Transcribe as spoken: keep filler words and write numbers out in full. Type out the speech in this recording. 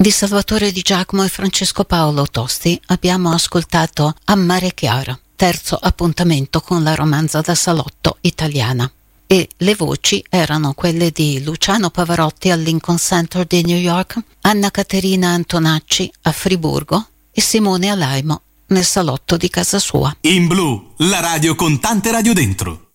Di Salvatore Di Giacomo e Francesco Paolo Tosti abbiamo ascoltato A Mare Chiaro, terzo appuntamento con la romanza da salotto italiana. E le voci erano quelle di Luciano Pavarotti al Lincoln Center di New York, Anna Caterina Antonacci a Friburgo e Simone Alaimo nel salotto di casa sua. In Blu, la radio con tante radio dentro.